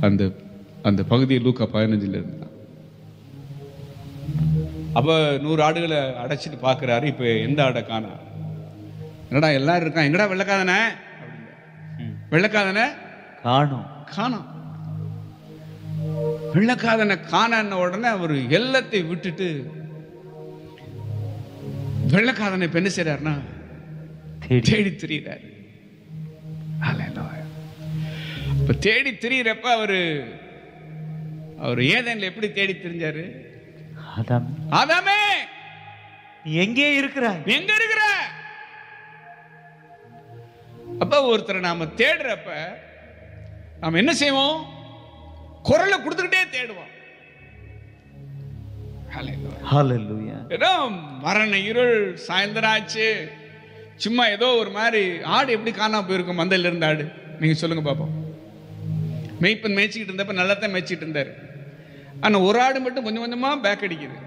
அந்த அந்த பகுதியை லூக்கா 15 இருந்தான். அப்ப 100 ஆடுகளை அடைச்சிட்டு பாக்குறாரு. இப்ப எந்த ஆடை காணா? என்னடா எல்லாரும் இருக்கான், எங்கடா வெள்ளக்காதன? வெள்ளக்காதன காணோம். காணோம். வெள்ளக்காதனை காண உடனே அவர் எல்லாத்தையும் விட்டுட்டு வெள்ளக்காதனை என்ன செய்யறாருன்னா தேடி திரியிறாரு. இப்ப தேடி திரியிறப்ப அவரு ஏதேன்ல எப்படி தேடி திரிஞ்சாரு? ஆதாமே எங்கே இருக்கிறாய்? எங்க இருக்கிற? அப்ப ஒருத்தரை நாம தேடுறப்ப நாம என்ன செய்வோம்? குரலை கொடுத்துக்கிட்டே தேடுவோம். ஹல்லேலூயா. மரண இருள், சாயந்தரம் ஆச்சு, சும்மா ஏதோ ஒரு மாதிரி ஆடு எப்படி காணாம போயிருக்கும் மந்தையில இருந்த ஆடு? நீங்க சொல்லுங்க பாப்போம். மேய்ப்பன் மேய்ச்சிக்கிட்டு இருந்தப்ப நல்லா தான் மேய்ச்சிட்டு இருந்தாரு. ஆனா ஒரு ஆடு மட்டும் கொஞ்சம் கொஞ்சமா பேக் அடிக்குது.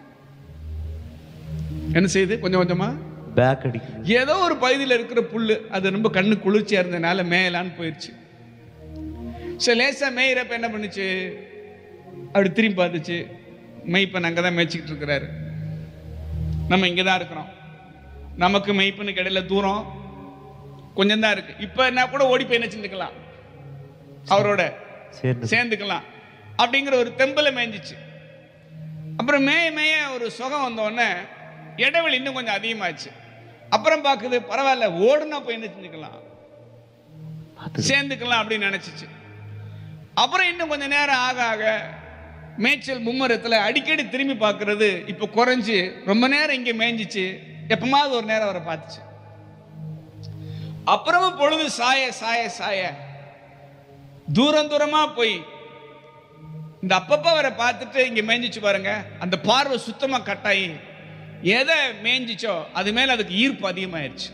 என்ன செய்யுது? கொஞ்சம் கொஞ்சமா பேக் அடிக்குது. ஏதோ ஒரு பகுதியில் இருக்கிற புல்லு அது ரொம்ப கண்ணு குளிர்ச்சியா இருந்ததுனால மேயலான்னு போயிடுச்சு. லேசா மேயிறப்ப என்ன பண்ணுச்சு? அப்படி திரும்பி பார்த்துச்சு. மெய்ப்பன் அங்கதான் மேய்ச்சிக்கிட்டு இருக்கிறாரு, நம்ம இங்கதான் இருக்கிறோம். நமக்கு மெய்ப்பனுக்கு இடையில தூரம் கொஞ்சம் தான் இருக்கு. இப்ப என்ன கூட ஓடி போய் என்ன செஞ்சுக்கலாம், அவரோட சேர்ந்துக்கலாம் அப்படிங்கிற ஒரு தெம்பல மேய்ஞ்சிச்சு. அப்புறம் மேய ஒரு சுகம் வந்தோடனே இடைவெளி இன்னும் கொஞ்சம் அதிகமாச்சு. அப்புறம் பாக்குது பரவாயில்ல, ஓடுனா போய் என்ன செஞ்சுக்கலாம், சேர்ந்துக்கலாம் அப்படின்னு நினைச்சிச்சு. அப்புறம் இன்னும் கொஞ்சம் நேரம் ஆக ஆக மேய்ச்சல் மும்மரத்துல அடிக்கடி திரும்பி பார்க்கறது இப்ப குறைஞ்சு ரொம்ப நேரம் இங்க மேய்ஞ்சிச்சு. எப்பமாவது ஒரு நேரம் அவரை பார்த்துச்சு. அப்புறமும் பொழுது சாய சாய சாய தூரம் தூரமா போய் இந்த அப்பப்ப அவரை பார்த்துட்டு இங்க மேய்ஞ்சிச்சு பாருங்க. அந்த பார்வை சுத்தமா கட்டாயி எதை மேய்ஞ்சிச்சோ அது மேல அதுக்கு ஈர்ப்பு அதிகமாயிருச்சு.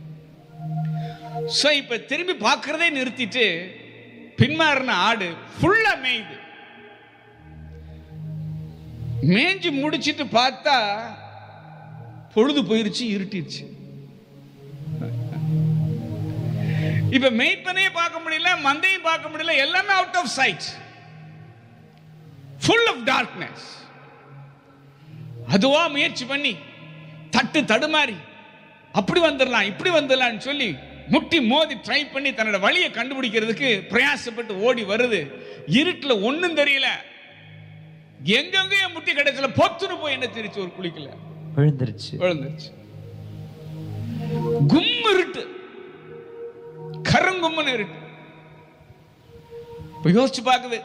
இப்ப திரும்பி பார்க்கறதே நிறுத்திட்டு பின்மாறின ஆடு ஃபுல்லா மேய்து. மேய்ஞ்சு முடிச்சிட்டு பார்த்தா பொழுது போயிருச்சு, இருட்டிருச்சு. இப்ப மேய்ப்பனையும் பார்க்க முடியல, மந்தையும் பார்க்க முடியல, எல்லாமே out of side, full of darkness. அதுவா முயற்சி பண்ணி தட்டு தடுமாறி அப்படி வந்துடலாம் இப்படி வந்துடலாம்னு சொல்லி முட்டி மோதி ட்ரை பண்ணி தன்னோட வழியை கண்டுபிடிக்கிறதுக்கு பிரயாசப்பட்டு ஓடி வருது. இருட்டுல ஒண்ணும் தெரியல, எங்கெங்க முட்டி கிடைச்சல பொத்துன்னு போய் என்ன தெரிச்சு ஒரு குளிக்கல விழுந்துருச்சு. கும் இருட்டு, கருங்கும்னு இருட்டு. யோசிச்சு பாக்குது.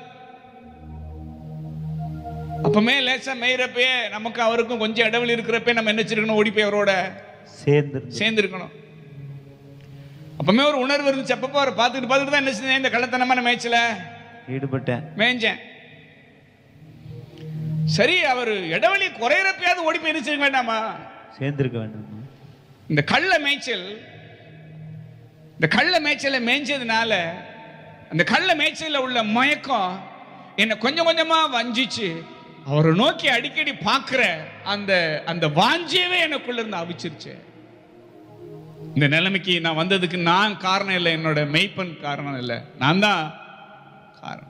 அப்பமே லேசா மேயிறப்பே நமக்கு அவருக்கும் கொஞ்சம் இடைவெளி இருக்கிறப்ப நம்ம என்ன வச்சிருக்கணும், ஓடி போய் அவரோட சேர்ந்து இருக்கணும். அப்பமே ஒரு உணர்வு இருந்துச்சு. அப்பப்போ அவரை பார்த்துட்டு தான் என்ன செஞ்சேன், இந்த கள்ளத்தனமான மேய்ச்சல ஈடுபட்டேன், மேய்ஞ்சேன். சரி, அவர் இடைவெளி குறையிறப்பயாவது ஓடி போய் என்ன செய்ய வேண்டாமா, சேர்ந்திருக்க வேண்டாமா? இந்த கள்ள மேய்ச்சலை மேய்ஞ்சதுனால அந்த கள்ள மேய்ச்சல உள்ள மயக்கம் என்ன கொஞ்சம் கொஞ்சமா வஞ்சிச்சு அவரை நோக்கி அடிக்கடி பார்க்கிற அந்த வாஞ்சியவே எனக்குள்ள இருந்து அவிச்சிருச்சு. இந்த நிலைமைக்கு நான் வந்ததுக்கு நான் காரணம் இல்லை, என்னோட மெய்ப்பன் காரணம் இல்லை, நான் தான் காரணம்.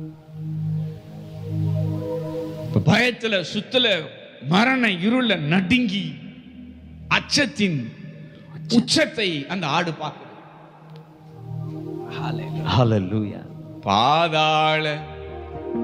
பயத்துல சுத்துல மரண இருள நடுங்கி அச்சத்தின் உச்சத்தை அந்த ஆடு பார்க்குது. பாதாள